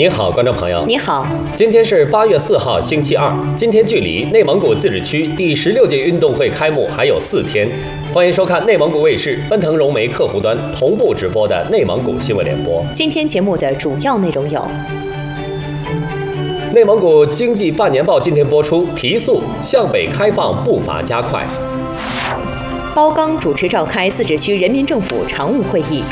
你好，观众朋友。 你好， 今天是8月4号，星期二。今天距离内蒙古自治区第16届运动会开幕还有4天。欢迎收看内蒙古卫视奔腾融媒客户端同步直播的内蒙古新闻联播。 今天节目的主要内容有： 内蒙古经济半年报今天播出，提速向北开放步伐加快。 包钢主持召开自治区人民政府常务会议。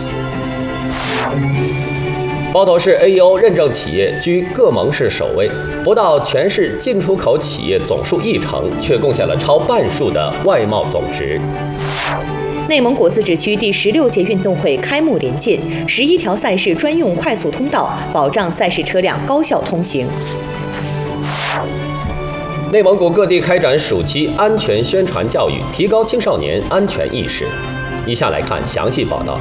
包头市 AEO 认证企业居各盟市首位，不到全市进出口企业总数1成，却贡献了超半数的外贸总值。 内蒙古自治区第16届运动会开幕临近，11条赛事专用快速通道，保障赛事车辆高效通行。 内蒙古各地开展暑期安全宣传教育，提高青少年安全意识。以下来看详细报道。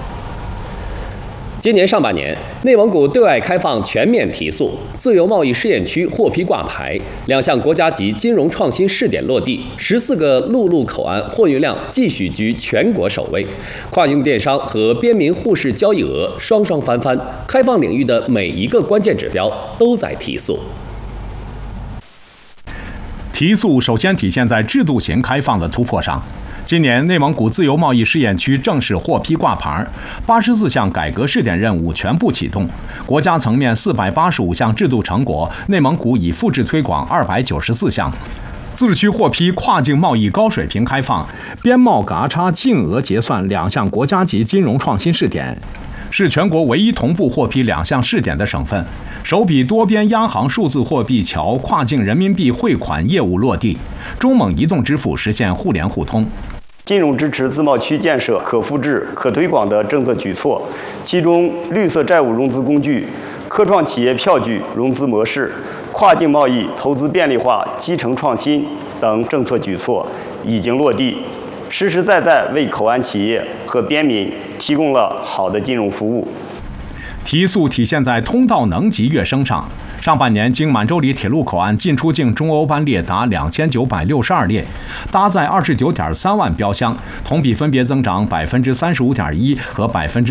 今年上半年，内蒙古对外开放全面提速，自由贸易试验区获批挂牌，2项国家级金融创新试点落地，14个陆路口岸货运量继续居全国首位，跨境电商和边民互市交易额双双翻番，开放领域的每一个关键指标都在提速。 提速首先体现在制度型开放的突破上。今年内蒙古自由贸易试验区正式获批挂牌，84项改革试点任务全部启动，国家层面485项制度成果，内蒙古已复制推广294项。自治区获批跨境贸易高水平开放，边贸嘎差净额结算2项国家级金融创新试点，是全国唯一同步获批2项试点的省份。首笔多边央行数字货币桥跨境人民币汇款业务落地，中蒙移动支付实现互联互通。 金融支持自贸区建设可复制、可推广的政策举措，其中绿色债务融资工具、科创企业票据融资模式、跨境贸易投资便利化基层创新等政策举措已经落地，实实在在为口岸企业和边民提供了好的金融服务。 提速体现在通道能级跃升上。上半年，经满洲里铁路口岸进出境中欧班列达2962列，搭载29.3万标箱，同比分别增长35.1%和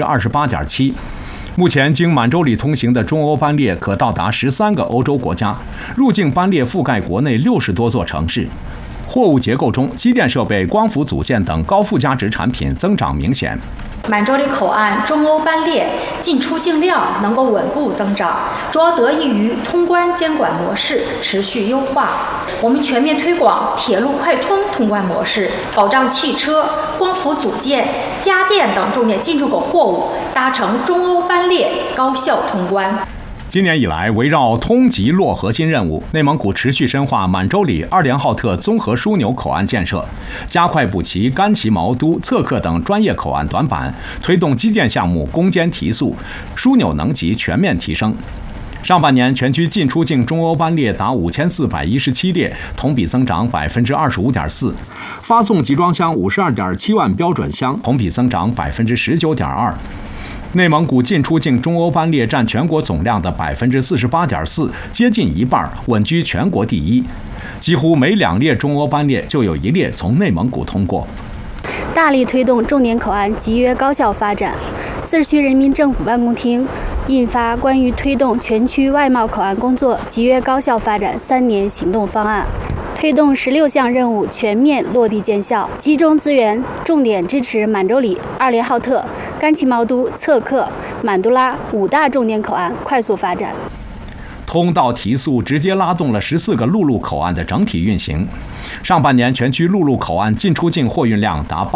28.7%。目前，经满洲里通行的中欧班列可到达13个欧洲国家，入境班列覆盖国内60多座城市。货物结构中，机电设备、光伏组件等高附加值产品增长明显。 满洲里口岸中欧班列进出境量能够稳步增长，主要得益于通关监管模式持续优化。我们全面推广铁路快通通关模式，保障汽车、光伏组件、家电等重点进出口货物搭乘中欧班列高效通关。 今年以来，围绕通缉落核心任务，内蒙古持续深化满洲里2连浩特综合枢纽口岸建设，加快补齐甘旗毛都、侧克等专业口岸短板，推动基建项目攻坚提速，枢纽能级全面提升。上半年，全区进出境中欧班列达5417列，同比增长25.4%；发送集装箱52.7万标准箱，同比增长19.2%。内蒙古进出境中欧班列占全国总量的48.4%，接近一半，稳居全国第一。几乎每2列中欧班列就有1列从内蒙古通过。 大力推动重点口岸集约高效发展。自治区人民政府办公厅印发关于推动全区外贸口岸工作集约高效发展3年行动方案，推动16项任务全面落地见效，集中资源，重点支持满洲里、2连浩特、甘旗毛都、侧克、满都拉5大重点口岸快速发展。 通道提速直接拉动了14个陆路口岸的整体运行。上半年，全区陆路口岸进出境货运量达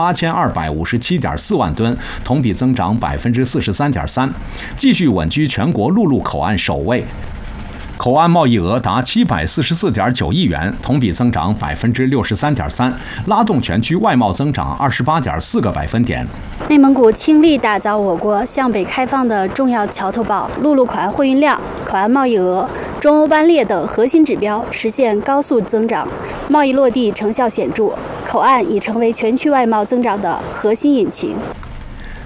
8257.4万吨，同比增长43.3%，继续稳居全国陆路口岸首位。口岸贸易额达744.9亿元，同比增长63.3%，拉动全区外贸增长28.4个百分点。 内蒙古倾力打造我国向北开放的重要桥头堡，陆路口岸货运量、口岸贸易额、中欧班列等核心指标实现高速增长，贸易落地成效显著，口岸已成为全区外贸增长的核心引擎。